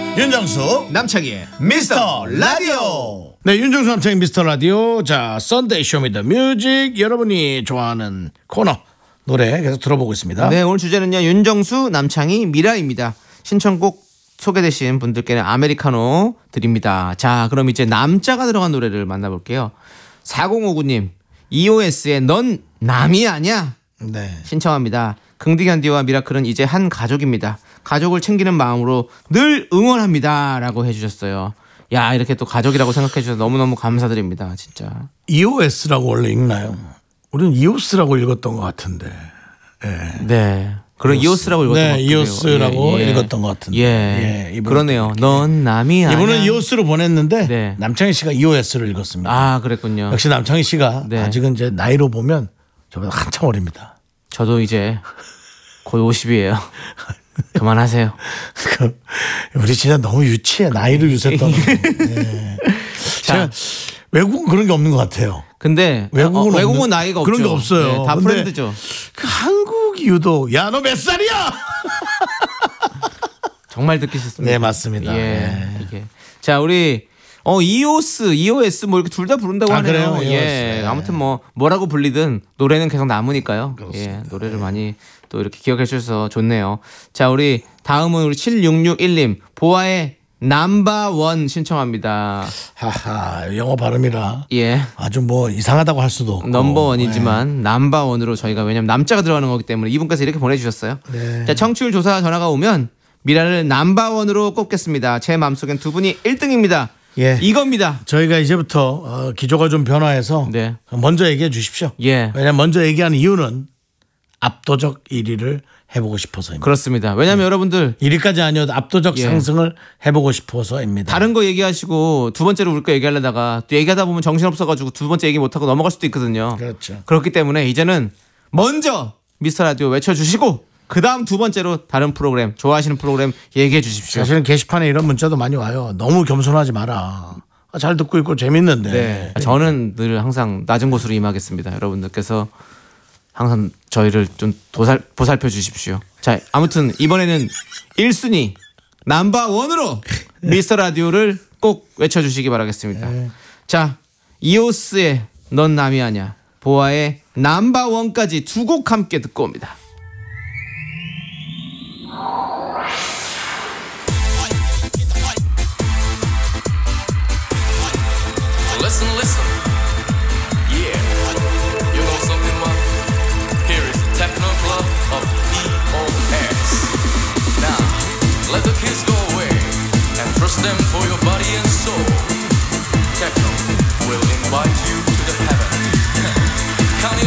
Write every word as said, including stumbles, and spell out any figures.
윤정수 남창희의 미스터 라디오. 네, 윤정수 남창희 미스터 라디오. 자, 썬데이 쇼미더뮤직, 여러분이 좋아하는 코너 노래 계속 들어보고 있습니다. 네, 오늘 주제는요 윤정수 남창희 미라입니다. 신청곡 소개되신 분들께는 아메리카노 드립니다. 자, 그럼 이제 남자가 들어간 노래를 만나볼게요. 사공오구 님, 이오에스의 넌 남이 아냐 네. 신청합니다. 긍디견디와 미라클은 이제 한 가족입니다. 가족을 챙기는 마음으로 늘 응원합니다 라고 해주셨어요. 야, 이렇게 또 가족이라고 생각해 주셔서 너무너무 감사드립니다. 진짜. 이오에스라고 원래 읽나요? 우리는 이오스라고 읽었던 것 같은데. 네. 네. 그런 이오스라고 읽었던 것 네, 같아요. 이오스라고 예, 예. 읽었던 것 같은데. 예, 예, 그러네요. 넌 남이 아니야. 이분은 이오스로 보냈는데 네. 남창희 씨가 이오에스를 읽었습니다. 아, 그랬군요. 역시 남창희 씨가 네. 아직은 이제 나이로 보면 저보다 한참 어립니다. 저도 이제 곧 오십이에요. 그만하세요. 그, 우리 진짜 너무 유치해. 나이를 유세 떠는. 네. 제가 외국은 그런 게 없는 것 같아요. 근데 외국은, 어, 외국은 없는, 나이가 없죠. 그런 게 없어요. 네, 다 근데 프렌드죠. 그 한국이 유독 야, 너 몇 살이야? 정말 듣기 싫습니다. 네, 맞습니다. 예, 네. 이게. 자, 우리 어 이오스, 이오에스 뭐 이렇게 둘 다 부른다고 아, 하네요. 그래요? 예, 이오에스. 아무튼 뭐 뭐라고 불리든 노래는 계속 남으니까요. 그렇습니다. 예, 노래를 많이 또 이렇게 기억해 주셔서 좋네요. 자, 우리 다음은 우리 칠육육일 님 보아의 넘버원 신청합니다. 하하, 영어 발음이라 예. 아주 뭐 이상하다고 할 수도 없고. 넘버원이지만 넘버원으로 저희가 왜냐면 남자가 들어가는 거기 때문에 이분께서 이렇게 보내주셨어요. 네. 자, 청취율 조사 전화가 오면 미라를 넘버원으로 꼽겠습니다. 제 마음속엔 두 분이 일 등입니다. 예. 이겁니다. 저희가 이제부터 어, 기조가 좀 변화해서 네. 먼저 얘기해 주십시오. 예. 왜냐하면 먼저 얘기하는 이유는 압도적 일 위를 해보고 싶어서입니다. 그렇습니다. 왜냐하면 여러분들 일 위까지 아니어도 압도적 예. 상승을 해보고 싶어서입니다. 다른 거 얘기하시고 두 번째로 우리 거 얘기하려다가 또 얘기하다 보면 정신없어가지고 두 번째 얘기 못하고 넘어갈 수도 있거든요. 그렇죠. 그렇기 때문에 이제는 먼저 미스터 라디오 외쳐주시고 그 다음 두 번째로 다른 프로그램 좋아하시는 프로그램 얘기해 주십시오. 사실은 게시판에 이런 문자도 많이 와요. 너무 겸손하지 마라. 아, 잘 듣고 있고 재밌는데. 네. 저는 늘 항상 낮은 곳으로 임하겠습니다. 여러분들께서 항상 저희를 좀 도살, 보살펴 주십시오. 자, 아무튼 이번에는 일 순위 넘버원으로 미스터 라디오를 꼭 외쳐주시기 바라겠습니다. 네. 자, 이오스의 넌 남이 아냐, 보아의 넘버원까지 두 곡 함께 듣고 옵니다. Listen, listen. Yeah. You know something, man? Here is the Techno Club of E O S. Now, let the kids go away and trust them for your body and soul.